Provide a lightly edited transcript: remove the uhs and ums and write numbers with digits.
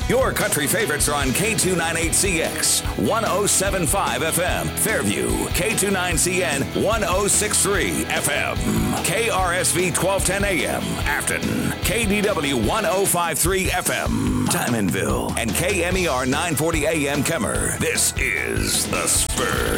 Your country favorites are on K298CX, 1075 FM, Fairview, K29CN, 1063 FM, KRSV 1210 AM, Afton, KDW 1053 FM, Diamondville, and KMER 940 AM, Kemmer. This is The Spur.